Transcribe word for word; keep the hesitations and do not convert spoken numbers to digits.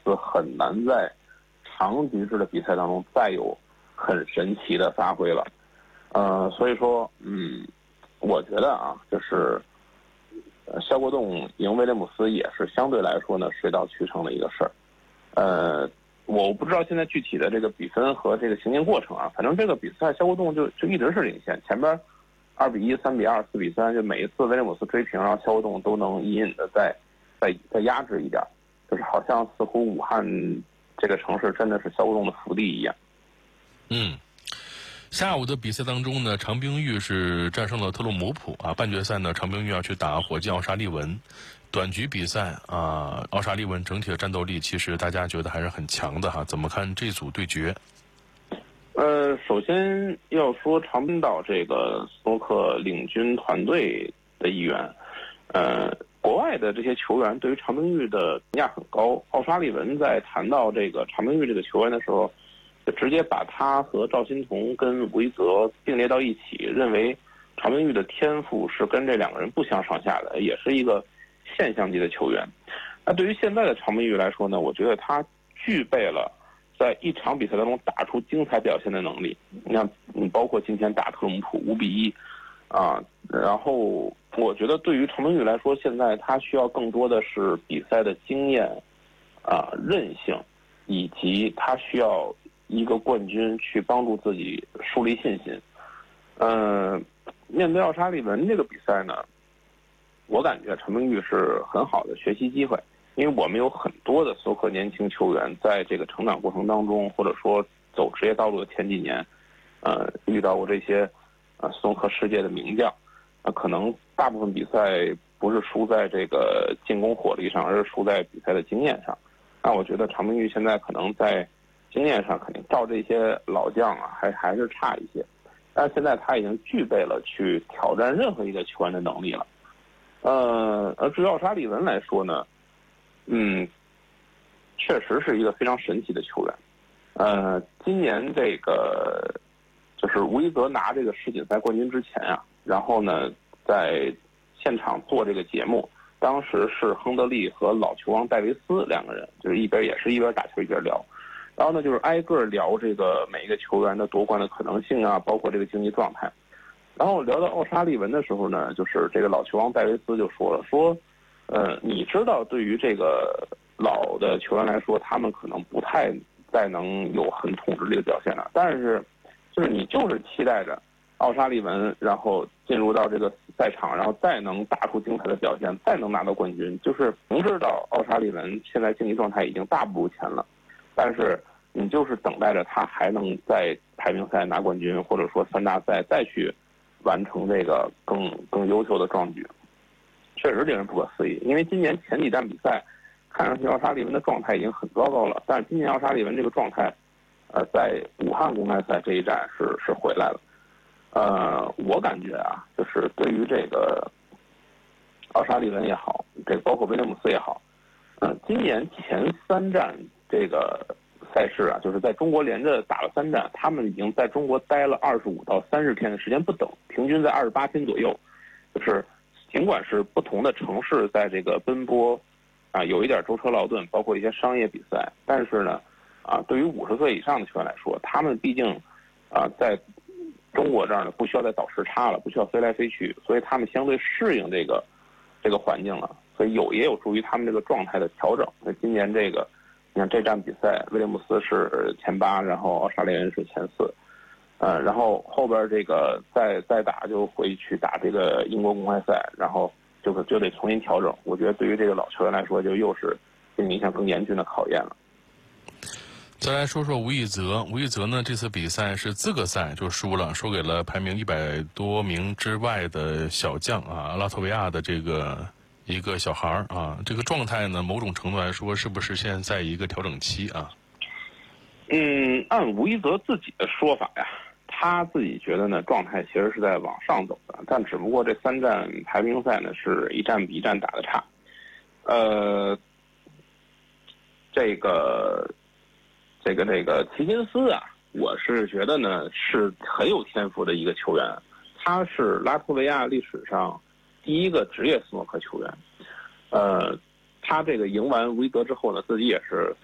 斯很难在长局制的比赛当中再有很神奇的发挥了。呃，所以说，嗯，我觉得啊，就是呃，肖国栋赢威廉姆斯也是相对来说呢水到渠成的一个事儿。呃，我不知道现在具体的这个比分和这个行进过程啊，反正这个比赛肖国栋就就一直是领先，前边二比一、三比二、四比三，就每一次威廉姆斯追平，然后肖国栋都能隐隐的再再再压制一点，就是好像似乎武汉这个城市真的是肖国栋的福地一样。 嗯。下午的比赛当中呢，长冰玉是战胜了特洛姆普啊。半决赛呢，长冰玉要去打火箭奥沙利文。短局比赛啊，奥沙利文整体的战斗力其实大家觉得还是很强的哈。怎么看这组对决？ 呃，首先要说长滨岛这个斯诺克领军团队的一员，呃，国外的这些球员对于长冰玉的评价很高。奥沙利文在谈到这个长冰玉这个球员的时候，就直接把他和赵心童跟吴一泽并列到一起，认为长冰玉的天赋是跟这两个人不相上下的，也是一个现象级的球员。那对于现在的长冰玉来说呢，我觉得他具备了在一场比赛当中打出精彩表现的能力。你看，你包括今天打特鲁姆普五比一啊，然后我觉得对于长冰玉来说，现在他需要更多的是比赛的经验啊、韧性，以及他需要一个冠军去帮助自己树立信心。嗯、呃，面对奥沙利文这个比赛呢，我感觉长冰玉是很好的学习机会，因为我们有很多的斯诺克年轻球员在这个成长过程当中，或者说走职业道路的前几年，呃，遇到过这些呃斯诺克世界的名将，那、呃、可能大部分比赛不是输在这个进攻火力上，而是输在比赛的经验上。那我觉得长冰玉现在可能在经验上肯定照这些老将啊，还还是差一些，但是现在他已经具备了去挑战任何一个球员的能力了。呃，而至于奥沙利文来说呢，嗯，确实是一个非常神奇的球员。呃，今年这个就是吴一泽拿这个世锦赛冠军之前啊，然后呢在现场做这个节目，当时是亨德利和老球王戴维斯两个人，就是一边也是一边打球一边聊。然后呢，就是挨个聊这个每一个球员的夺冠的可能性啊，包括这个竞技状态。然后聊到奥沙利文的时候呢，就是这个老球王戴维斯就说了，说，呃，你知道对于这个老的球员来说，他们可能不太再能有很统治力的表现了，但是，就是你就是期待着奥沙利文，然后进入到这个赛场，然后再能打出精彩的表现，再能拿到冠军。就是明知道奥沙利文现在竞技状态已经大不如前了。但是你就是等待着他还能在排名赛拿冠军，或者说三大赛再去完成这个更更优秀的壮举，确实令人不可思议。因为今年前几站比赛，看上去奥沙利文的状态已经很糟糕了，但是今年奥沙利文这个状态，呃，在武汉公开赛这一站是是回来了。呃，我感觉啊，就是对于这个奥沙利文也好，这个包括威廉姆斯也好，呃，今年前三站这个赛事啊，就是在中国连着打了三站，他们已经在中国待了二十五到三十天的时间不等，平均在二十八天左右。就是尽管是不同的城市在这个奔波，啊，有一点舟车劳顿，包括一些商业比赛，但是呢，啊，对于五十岁以上的球员来说，他们毕竟啊，在中国这儿呢，不需要再倒时差了，不需要飞来飞去，所以他们相对适应这个这个环境了，所以有也有助于他们这个状态的调整。那今年这个。你看这站比赛，威廉姆斯是前八，然后奥沙利文是前四，呃，然后后边这个再再打就回去打这个英国公开赛，然后就是就得重新调整。我觉得对于这个老球员来说，就又是对影响更严峻的考验了。 再来说说吴一泽，吴一泽呢这次比赛是资格赛就输了，输给了排名一百多名之外的小将啊，拉脱维亚的这个。一个小孩儿啊，这个状态呢，某种程度来说，是不是现在一个调整期啊？ 嗯，按吴一泽自己的说法呀，他自己觉得呢，状态其实是在往上走的，但只不过这三站排名赛呢，是一站比一站打得差。呃，这个，这个，这个齐金斯啊，我是觉得呢，是很有天赋的一个球员，他是拉脱维亚历史上第一个职业斯诺克球员，呃，他这个赢完吴一泽之后呢，自己也是